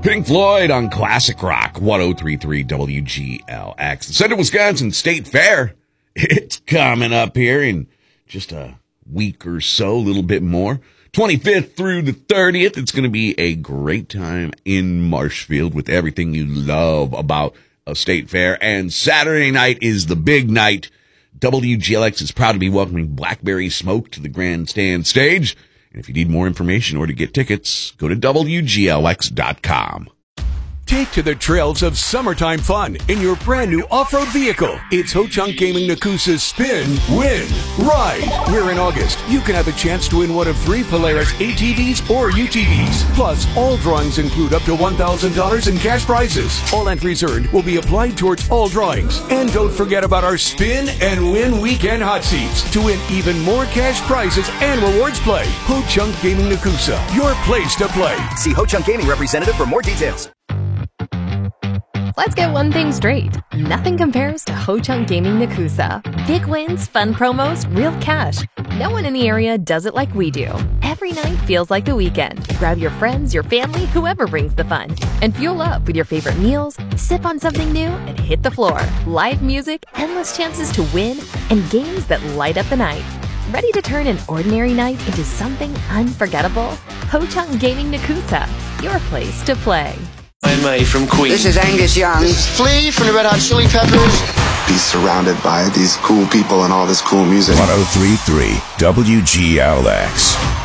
Pink Floyd on Classic Rock 103.3 WGLX. The Central Wisconsin State Fair, it's coming up here in just a week or so, a little bit more. 25th through the 30th. It's going to be a great time in Marshfield with everything you love about a state fair. And Saturday night is the big night. WGLX is proud to be welcoming Blackberry Smoke to the grandstand stage. And if you need more information or to get tickets, go to WGLX.com. Take to the trails of summertime fun in your brand new off-road vehicle. It's Ho-Chunk Gaming Nakusa's Spin, Win, Ride. Where in August, you can have a chance to win one of 3 Polaris ATVs or UTVs. Plus, all drawings include up to $1,000 in cash prizes. All entries earned will be applied towards all drawings. And don't forget about our Spin and Win Weekend Hot Seats to win even more cash prizes and rewards play. Ho-Chunk Gaming Nakusa, your place to play. See Ho-Chunk Gaming representative for more details. Let's get one thing straight. Nothing compares to Ho-Chunk Gaming Nakusa. Big wins, fun promos, real cash. No one in the area does it like we do. Every night feels like the weekend. Grab your friends, your family, whoever brings the fun. And fuel up with your favorite meals, sip on something new, and hit the floor. Live music, endless chances to win, and games that light up the night. Ready to turn an ordinary night into something unforgettable? Ho-Chunk Gaming Nakusa, your place to play. I'm May from Queen. This is Angus Young. This is Flea from the Red Hot Chili Peppers. Be surrounded by these cool people and all this cool music. 103.3 WGLX.